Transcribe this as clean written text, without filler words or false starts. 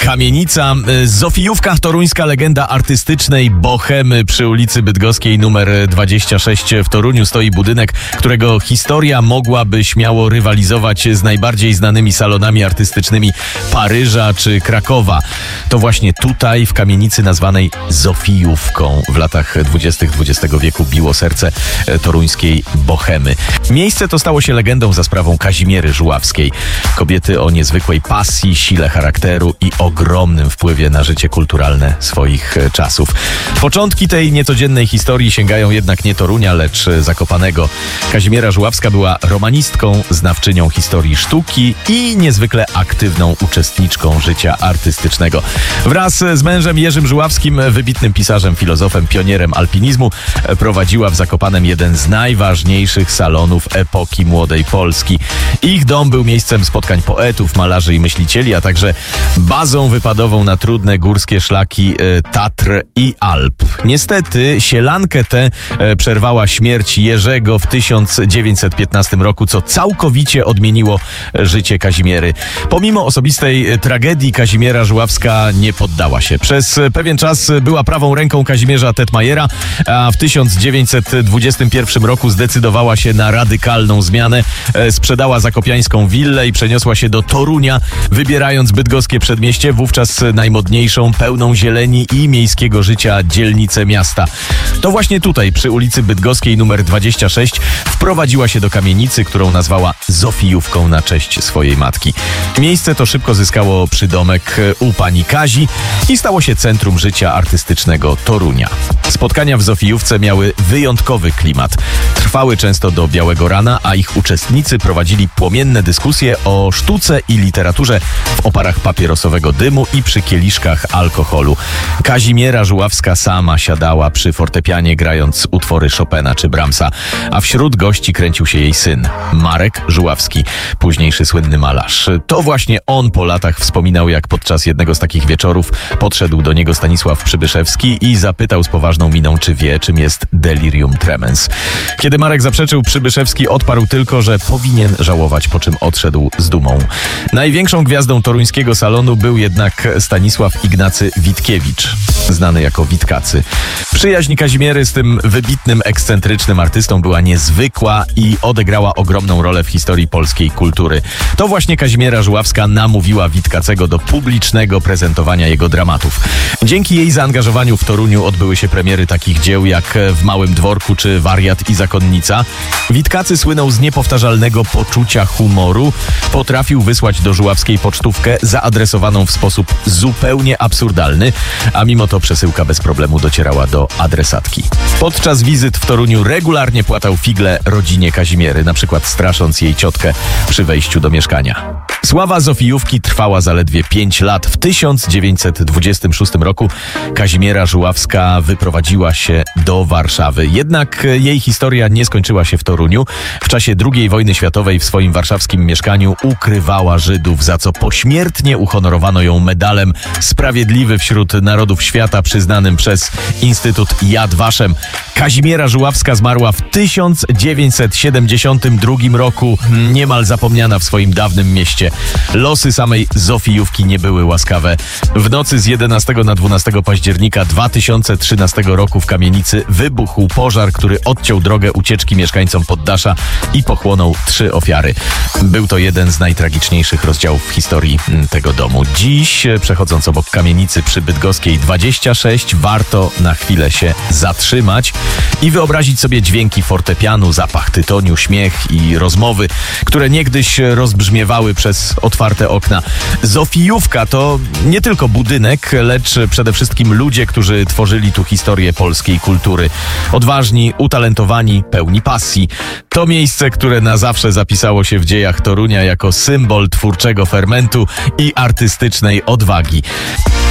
Kamienica, Zofijówka, toruńska legenda artystycznej bohemy przy ulicy Bydgoskiej numer 26 w Toruniu stoi budynek, którego historia mogłaby śmiało rywalizować z najbardziej znanymi salonami artystycznymi Paryża czy Krakowa. To właśnie tutaj, w kamienicy nazwanej Zofijówką, w latach 20. XX wieku biło serce toruńskiej bohemy. Miejsce to stało się legendą za sprawą Kazimiery Żuławskiej, kobiety o niezwykłej pasji, sile charakteru i ogromnym wpływie na życie kulturalne swoich czasów. Początki tej niecodziennej historii sięgają jednak nie Torunia, lecz Zakopanego. Kazimiera Żuławska była romanistką, znawczynią historii sztuki i niezwykle aktywną uczestniczką życia artystycznego. Wraz z mężem Jerzym Żuławskim, wybitnym pisarzem, filozofem, pionierem alpinizmu, prowadziła w Zakopanem jeden z najważniejszych salonów epoki młodej Polski. Ich dom był miejscem spotkań poetów, malarzy i myślicieli, a także bazą wypadową na trudne górskie szlaki Tatr i Alp. Niestety sielankę tę przerwała śmierć Jerzego w 1915 roku, co całkowicie odmieniło życie Kazimiery. Pomimo osobistej tragedii Kazimiera Żuławska nie poddała się. Przez pewien czas była prawą ręką Kazimierza Tetmajera, a w 1921 roku zdecydowała się na radykalną zmianę. Sprzedała zakopiańską willę i przeniosła się do Torunia, wybierając bydgoskie przedmieście, wówczas najmodniejszą, pełną zieleni i miejskiego życia dzielnicę miasta. To właśnie tutaj, przy ulicy Bydgoskiej numer 26, wprowadziła się do kamienicy, którą nazwała Zofijówką na cześć swojej matki. Miejsce to szybko zyskało przydomek u pani Kazi i stało się centrum życia artystycznego Torunia. Spotkania w Zofijówce miały wyjątkowy klimat. Trwały często do białego rana, a ich uczestnicy prowadzili płomienne dyskusje o sztuce i literaturze w oparach papierosowego dymu i przy kieliszkach alkoholu. Kazimiera Żuławska sama siadała przy fortepianie, grając utwory Chopina czy Brahmsa, a wśród gości kręcił się jej syn, Marek Żuławski, późniejszy słynny malarz. To właśnie on po latach wspominał, jak podczas jednego z takich wieczorów podszedł do niego Stanisław Przybyszewski i zapytał z poważną miną, czy wie, czym jest delirium tremens. Kiedy Marek zaprzeczył, Przybyszewski odparł tylko, że powinien żałować, po czym odszedł z dumą. Największą gwiazdą toruńskiego salonu był jednak Stanisław Ignacy Witkiewicz, znany jako Witkacy. Przyjaźń Kazimiery z tym wybitnym, ekscentrycznym artystą była niezwykła i odegrała ogromną rolę w historii polskiej kultury. To właśnie Kazimiera Żuławska namówiła Witkacego do publicznego prezentowania jego dramatów. Dzięki jej zaangażowaniu w Toruniu odbyły się premiery takich dzieł jak W Małym Dworku czy Wariat i Zakonnica. Witkacy słynął z niepowtarzalnego poczucia humoru. Potrafił wysłać do Żuławskiej pocztówkę zaadresowaną w sposób zupełnie absurdalny, a mimo to przesyłka bez problemu docierała do adresatki. Podczas wizyt w Toruniu regularnie płatał figle rodzinie Kazimiery, na przykład strasząc jej ciotkę przy wejściu do mieszkania. Sława Zofijówki trwała zaledwie 5 lat. W 1926 roku Kazimiera Żuławska wyprowadziła się do Warszawy. Jednak jej historia nie skończyła się w Toruniu. W czasie II wojny światowej w swoim warszawskim mieszkaniu ukrywała Żydów, za co pośmiertnie uhonorowano ją medalem Sprawiedliwy wśród Narodów Świata przyznanym przez Instytut Yad Vashem. Kazimiera Żuławska zmarła w 1972 roku, niemal zapomniana w swoim dawnym mieście. Losy samej Zofijówki nie były łaskawe. W nocy z 11 na 12 października 2013 roku w kamienicy wybuchł pożar, który odciął drogę ucieczki mieszkańcom poddasza i pochłonął 3 ofiary. Był to jeden z najtragiczniejszych rozdziałów w historii tego domu. Dziś, przechodząc obok kamienicy przy Bydgoskiej 26, warto na chwilę się zatrzymać i wyobrazić sobie dźwięki fortepianu, zapach tytoniu, śmiech i rozmowy, które niegdyś rozbrzmiewały przez otwarte okna. Zofijówka to nie tylko budynek, lecz przede wszystkim ludzie, którzy tworzyli tu historię polskiej kultury. Odważni, utalentowani, pełni pasji. To miejsce, które na zawsze zapisało się w dziejach Torunia jako symbol twórczego fermentu i artystycznej odwagi.